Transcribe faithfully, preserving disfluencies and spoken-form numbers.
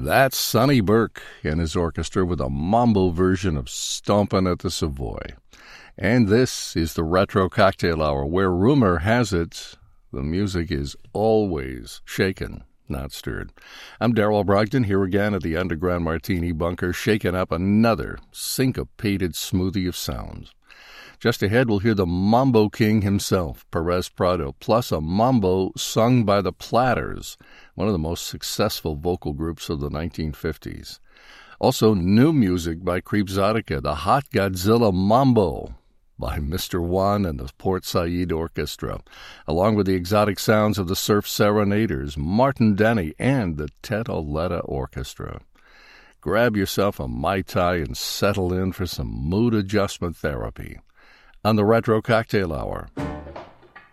That's Sonny Burke and his orchestra with a mambo version of Stompin' at the Savoy. And this is the Retro Cocktail Hour, where rumor has it the music is always shaken, not stirred. I'm Darrell Brogdon, here again at the Underground Martini Bunker, shaking up another syncopated smoothie of sounds. Just ahead, we'll hear the Mambo King himself, Perez Prado, plus a mambo sung by the Platters, one of the most successful vocal groups of the nineteen fifties. Also, new music by Creepzotica, the Hot Godzilla Mambo by Mister Juan and the Port Said Orchestra, along with the exotic sounds of the Surf Serenaders, Martin Denny, and the Ted Oletta Orchestra. Grab yourself a Mai Tai and settle in for some mood adjustment therapy on the Retro Cocktail Hour.